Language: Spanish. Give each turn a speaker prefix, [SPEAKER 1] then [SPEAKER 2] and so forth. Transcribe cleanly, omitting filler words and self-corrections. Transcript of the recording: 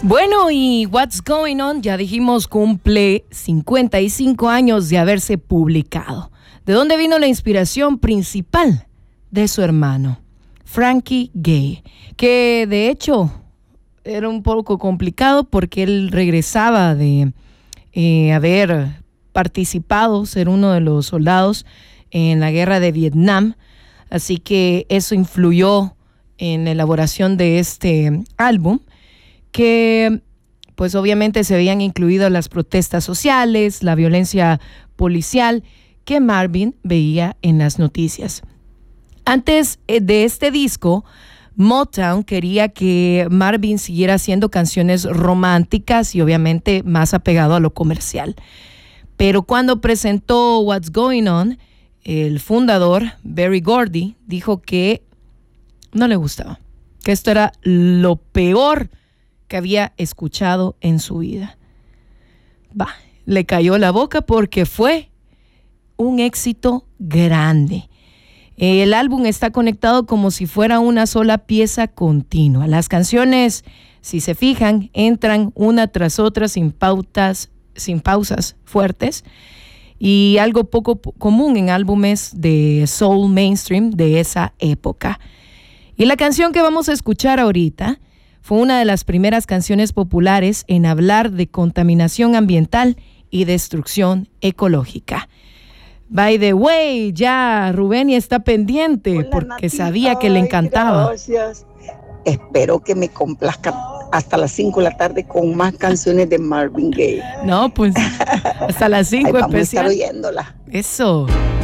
[SPEAKER 1] Bueno, y What's Going On, ya dijimos, cumple 55 años de haberse publicado. ¿De dónde vino la inspiración principal? De su hermano, Frankie Gay, que de hecho era un poco complicado porque él regresaba de haber participado, ser uno de los soldados en la guerra de Vietnam, así que eso influyó en la elaboración de este álbum, que pues obviamente se habían incluido las protestas sociales, la violencia policial que Marvin veía en las noticias. Antes de este disco, Motown quería que Marvin siguiera haciendo canciones románticas y obviamente más apegado a lo comercial. Pero cuando presentó What's Going On, el fundador, Berry Gordy, dijo que no le gustaba, que esto era lo peor que había escuchado en su vida. Le cayó la boca porque fue un éxito grande. El álbum está conectado como si fuera una sola pieza continua. Las canciones, si se fijan, entran una tras otra sin pausas fuertes, y algo poco común en álbumes de soul mainstream de esa época. Y la canción que vamos a escuchar ahorita fue una de las primeras canciones populares en hablar de contaminación ambiental y destrucción ecológica. By the way, ya Rubén está pendiente. Hola, porque Nati, sabía que le encantaba.
[SPEAKER 2] Gracias. Espero que me complazca hasta las 5 de la tarde con más canciones de Marvin Gaye.
[SPEAKER 1] No, pues hasta las 5
[SPEAKER 2] vamos
[SPEAKER 1] especial.
[SPEAKER 2] a estar oyéndola.
[SPEAKER 1] Eso.